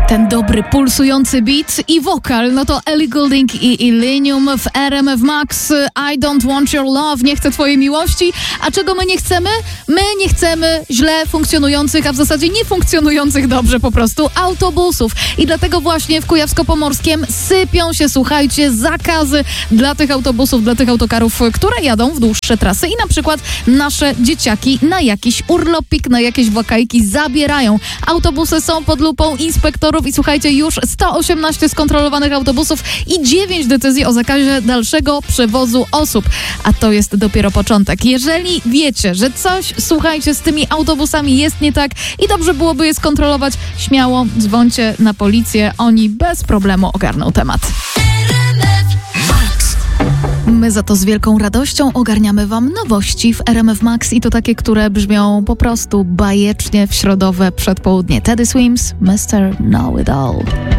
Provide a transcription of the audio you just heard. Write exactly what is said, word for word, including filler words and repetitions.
Ten dobry, pulsujący beat i wokal, no to Ellie Goulding i Illenium w R M F Max. I don't want your love, nie chcę twojej miłości. A czego my nie chcemy? My nie chcemy źle funkcjonujących, a w zasadzie nie funkcjonujących dobrze po prostu autobusów. I dlatego właśnie w Kujawsko-Pomorskiem sypią się, słuchajcie, zakazy dla tych autobusów, dla tych autokarów, które jadą w dłuższe trasy i na przykład nasze dzieciaki na jakiś urlopik, na jakieś wakajki zabierają. Autobusy są pod lupą inspektorów i słuchajcie, już sto osiemnaście skontrolowanych autobusów i dziewięć decyzji o zakazie dalszego przewozu osób. A to jest dopiero początek. Jeżeli wiecie, że coś, słuchajcie, z tymi autobusami jest nie tak i dobrze byłoby je skontrolować, śmiało dzwońcie na policję. Oni bez problemu ogarną temat. My za to z wielką radością ogarniamy wam nowości w R M F Max i to takie, które brzmią po prostu bajecznie w środowe przedpołudnie. Teddy Swims, mister Know It All.